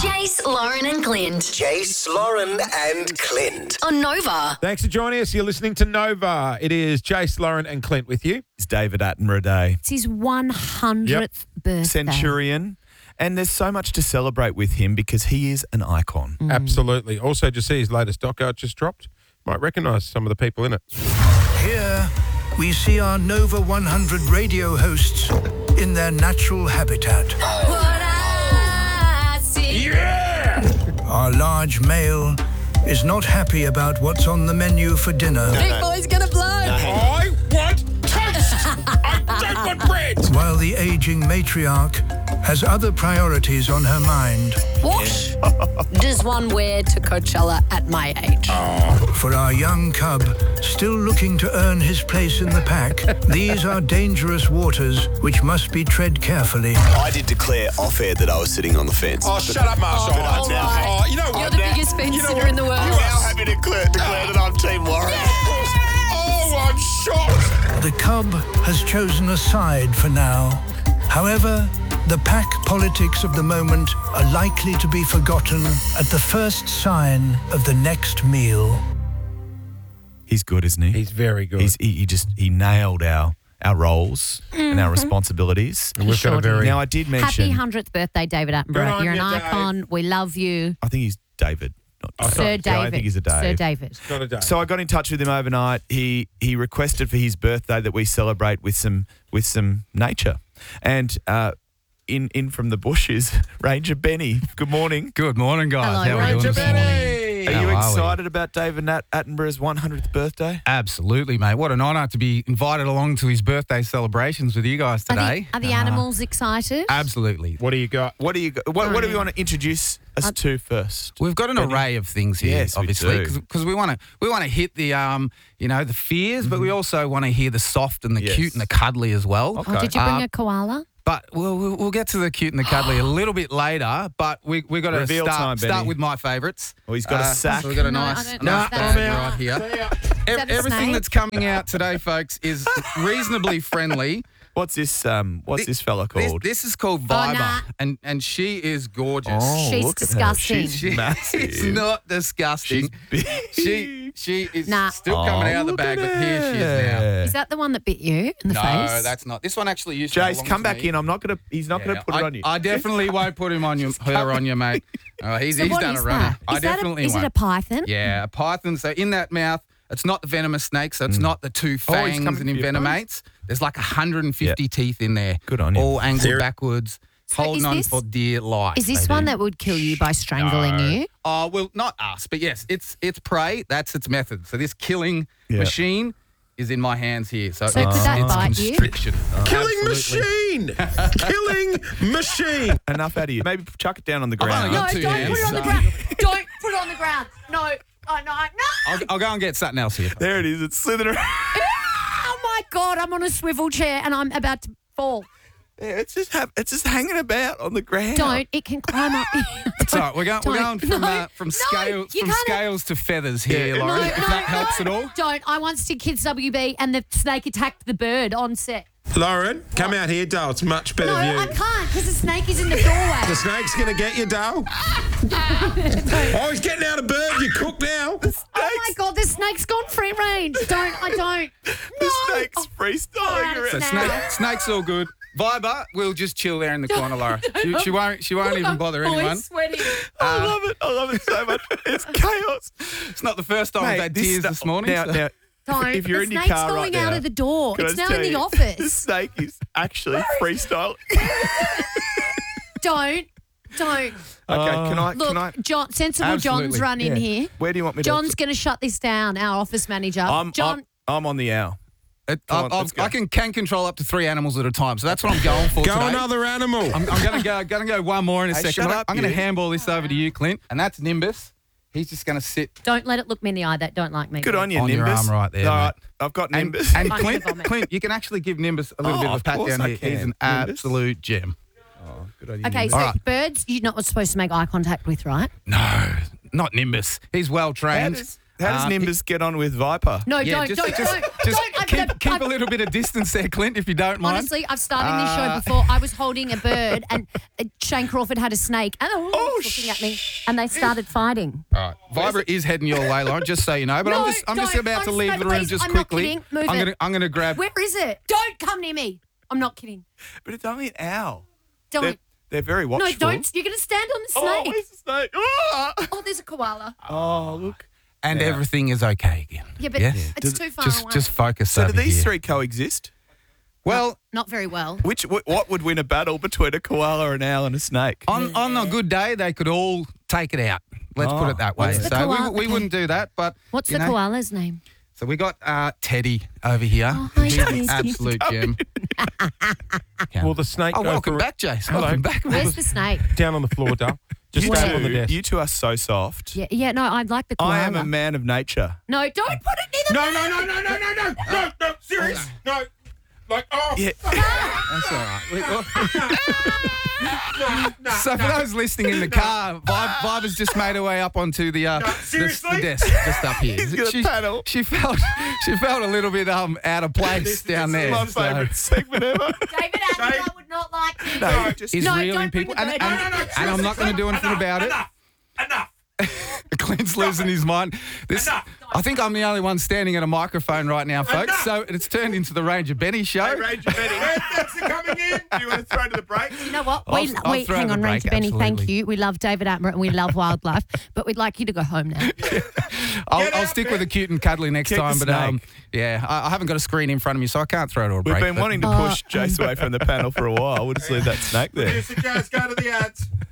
Jace, Lauren and Clint. Jace, Lauren and Clint. On Nova. Thanks for joining us. You're listening to Nova. It is Jace, Lauren and Clint with you. It's David Attenborough Day. It's his 100th birthday. Centurion. And there's so much to celebrate with him because he is an icon. Absolutely. Also, just see his latest doco it just dropped. Might recognise some of the people in it. Here, we see our Nova 100 radio hosts in their natural habitat. Our large male is not happy about what's on the menu for dinner. Big boy's gonna blow. I want toast! I don't want bread! While the aging matriarch has other priorities on her mind. What does one wear to Coachella at my age? For our young cub, still looking to earn his place in the pack, these are dangerous waters which must be tread carefully. I did declare off-air that I was sitting on the fence. Oh, shut up, Marshall. right. You know You're what? the biggest fence sitter in the world. I'm now happy to declare that I'm Team Warren. Oh, I'm shocked. The cub has chosen a side for now. However, the pack politics of the moment are likely to be forgotten at the first sign of the next meal. He's good, isn't he? He's very good. He nailed our roles and our responsibilities. And we've got a very... Now, I did mention... Happy 100th birthday, David Good Attenborough. on You're an you, Dave. icon. We love you. I think he's David. Sir David. Yeah, I think he's a Dave. Sir David. Not a day. So I got in touch with him overnight. He requested for his birthday that we celebrate with some nature. And in from the bush is Ranger Benny. Good morning. Good morning, guys. Hello, How are we Ranger doing this morning? Benny! Are How you are we? excited about David Attenborough's 100th birthday? Absolutely, mate. What an honour to be invited along to his birthday celebrations with you guys today. Are the animals excited? Absolutely. What do you got? What do you? What do we want to introduce us to first? We've got an array of things here, Yes, we obviously, do. because we want to hit the the fears, but we also want to hear the soft and the Yes. cute and the cuddly as well. Okay. Oh, did you bring a koala? But we'll get to the cute and the cuddly a little bit later. But we got to Reveal time, start Benny. with my favourites. Oh, he's got a sack. So we've got a No, I nice, don't nice like that. bag right here. that a Everything snake? that's coming out today, folks, is reasonably friendly. What's this fella called? This is called Viber, nah. and she is gorgeous. Oh, She's look at her. disgusting. She's massive. It's not disgusting. She's big. She is Nah. still coming out of the look bag, at but here she is now. her. Is that the one that bit you in the face? No, that's not. This one actually used to belong Jace, come to back me. in. He's not gonna put it on you. I definitely won't put him on you, her on you, mate. He's So what done a is runner. that? I Is that definitely is won't. it a python? Yeah, a python. So in that mouth, it's not the venomous snake, so it's not the two fangs coming and for your envenomates. There's like 150 teeth in there. Good on you. All angled There- backwards, holding is on this- for dear life. Is this they one do. that would kill you by strangling No. you? Oh, well, not us, but yes, it's prey. That's its method. So this killing Yeah. machine is in my hands here. So, So it's, could that it's bite you? constriction. Killing Absolutely. machine! Killing machine! Enough out of you. Maybe chuck it down on the I've ground. only got two hands, so- Don't put it on the ground. No. Oh, no. I'll go and get something else here. There it is. It's slithering around. Oh, my God. I'm on a swivel chair and I'm about to fall. Yeah, it's just hanging about on the ground. Don't. It can climb up. It's all right. We're going from No, scales you from can't- scales to feathers here, Yeah. Lauren. if that helps at all. Don't. I once did Kids WB and the snake attacked the bird on set. Lauren, come out here, Dale. It's much better No, view. I can't because the snake is in the doorway. The snake's going to get you, Dale. Oh, he's getting out a bird. You're cooked now. Oh, my God. The snake's gone free range. I don't. The snake's freestyling Alright, around. it's So now. snake's all good. Viber, we'll just chill there in the corner, Laura. She won't even bother anyone. Boy's sweating. I love it so much. It's chaos. It's not the first time I've had tears stuff- this morning. Now, so- now, Don't. if you're The in your snake's car right going out now, of the door. can I It's now tell in the you, office. The snake is actually freestyling. Don't. Okay, can I? Look, John, sensible John's Absolutely. run in Yeah. here. Where do you want me to? John's going to shut this down, our office manager. I'm on the owl. Come on, let's go. I can control up to 3 animals at a time, so that's what I'm going for Go today. another animal. I'm going to go one more in a Hey, second. shut up, I'm going to you. handball this over to you, Clint, and that's Nimbus. He's just going to sit Don't let it look me in the eye that don't like me. Good on you, on Nimbus. your arm right there, All mate. right, I've got and, Nimbus. and Bunch of Clint, vomit. Clint, you can actually give Nimbus a little bit of of a pat course down I here. can. He's an Nimbus. absolute gem. Good on you, Okay, Nimbus. so All right. birds, you're not supposed to make eye contact with, right? No, not Nimbus. He's well trained. How does Nimbus get on with Viper? No, Yeah, don't. keep a little bit of distance there, Clint, if you don't mind. Honestly, I've started this show before. I was holding a bird and Shane Crawford had a snake and looking at me and they started fighting. All right. Viber is heading your way, Lauren, just so you know. But No, I'm just don't. about to No, leave no, the room please, just I'm not quickly. kidding. Move it. I'm gonna grab. Where is it? Don't come near me. I'm not kidding. But it's only an owl. Don't. They're very watchful. No, don't. You're going to stand on the Oh, snake. where's the snake? Oh, Oh, there's a koala. oh look. And everything is okay again. Yeah, but Yes? it's too far away. Just focus So over do these here. three coexist? Well, Not very well. What would win a battle between a koala, an owl, and a snake? on a good day, they could all take it out. Let's put it that way. What's the So koala- we wouldn't do that, but What's you the know. koala's name? So we got Teddy over here. Oh, hi, He's an Teddy. absolute gem. Will the snake Oh, go welcome for back, Jace. Hello. Welcome back. Where's the snake? down on the floor, Dale? Just You stand on the desk. you two are so soft. Yeah, no, I'd like the koala. I am a man of nature. No, don't put it near the No, serious. No. Like, oh. Yeah. That's all right. So for those listening in the car, Vibe has just made her way up onto the desk just up here. He's got a paddle. She felt a little bit out of place down there. My so- favourite segment ever. David Attenborough would not like this. No, just Is No, reeling don't bring people, the and, bird. and, and I'm not going to do anything about it. Enough. Clint's losing his mind. I think I'm the only one standing at a microphone right now, folks. So it's turned into the Ranger Benny show. Hey, Ranger Benny. Thanks for coming in. Do you want to throw to the breaks? You know what? I'll throw Hang the on, break, Ranger Benny. Thank absolutely. you. We love David Attenborough and we love wildlife, but we'd like you to go home now. I'll stick with the cute and cuddly next Keep time. the But snake. yeah, I haven't got a screen in front of me, so I can't throw to a break. We've been but- wanting to push Jace away from the panel for a while. We'll just leave that snake there. Producer Jazz, go to the ads.